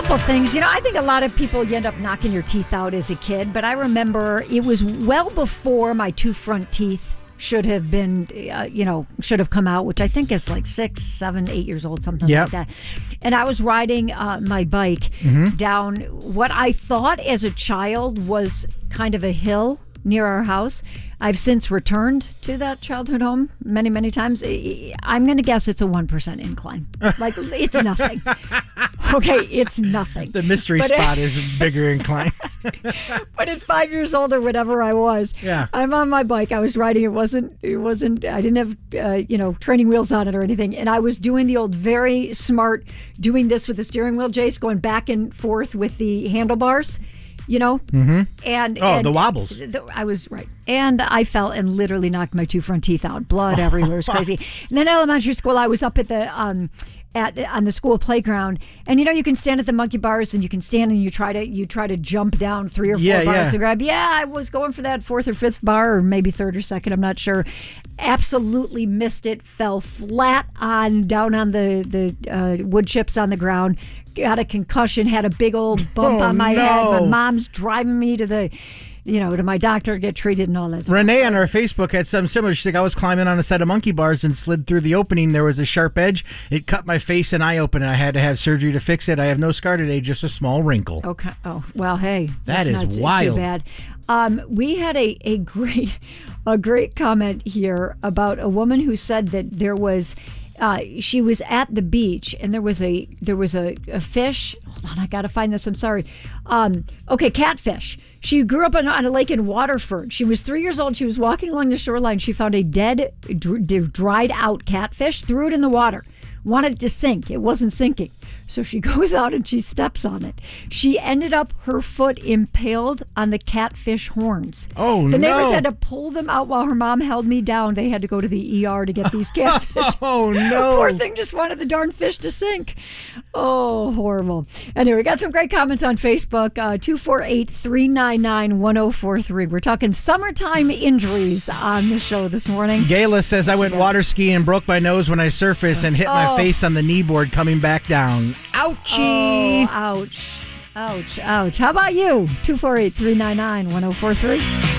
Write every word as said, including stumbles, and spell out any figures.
couple things. You know, I think a lot of people, you end up knocking your teeth out as a kid, but I remember it was well before my two front teeth should have been, uh, you know, should have come out, which I think is like six, seven, eight years old, something Yep. like that. And I was riding uh, my bike mm-hmm. down what I thought as a child was kind of a hill near our house. I've since returned to that childhood home many, many times. I'm going to guess it's a one percent incline. Like, it's nothing. Okay, it's nothing. The mystery but spot it, is bigger incline. But at five years old or whatever I was, yeah. I'm on my bike. I was riding. It wasn't, it wasn't, I didn't have, uh, you know, training wheels on it or anything. And I was doing the old very smart, doing this with the steering wheel, Jace, going back and forth with the handlebars. You know, mm-hmm. and oh, and the wobbles. The, I was right, and I fell and literally knocked my two front teeth out. Blood everywhere. It was crazy. And then elementary school, I was up at the um, at on the school playground, and you know, you can stand at the monkey bars, and you can stand and you try to you try to jump down three or four yeah, bars yeah. to grab. Yeah, I was going for that fourth or fifth bar, or maybe third or second. I'm not sure. Absolutely missed it. Fell flat on down on the the uh, wood chips on the ground. Got a concussion, had a big old bump oh, on my no. head. My mom's driving me to the, you know, to my doctor to get treated and all that stuff. Renee on our Facebook had something similar. She's like, I was climbing on a set of monkey bars and slid through the opening. There was a sharp edge. It cut my face and eye open, and I had to have surgery to fix it. I have no scar today, just a small wrinkle. Okay. Oh, well, hey. That is not wild. Too bad. Um, we had a, a great a great comment here about a woman who said that there was... Uh, she was at the beach and there was a there was a, a fish. Hold on, I gotta find this. I'm sorry. Um, okay, catfish. She grew up on, on a lake in Waterford. She was three years old. She was walking along the shoreline. She found a dead, dr- dried out catfish. Threw it in the water. Wanted it to sink. It wasn't sinking. So she goes out and she steps on it. She ended up her foot impaled on the catfish horns. Oh, no. The neighbors had to pull them out while her mom held me down. They had to go to the E R to get these catfish. Oh, no. Poor thing just wanted the darn fish to sink. Oh, horrible. Anyway, we got some great comments on Facebook. Uh, two four eight, three nine nine, one oh four three. We're talking summertime injuries on the show this morning. Gayla says, I went water skiing and broke my nose when I surfaced and hit oh. my face on the kneeboard coming back down. Ouchie. Oh, ouch. Ouch, ouch. How about you? two four eight, three nine nine, one oh four three.